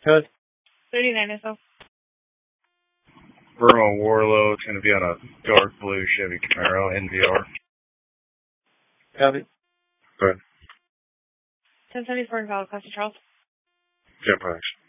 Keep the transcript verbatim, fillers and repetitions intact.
Good. thirty-nine or so. Vermo Warlow. It's going to be on a dark blue Chevy Camaro N V R. Copy. Good. ten seventy-four in Valid, Class Charles. Jetpacks.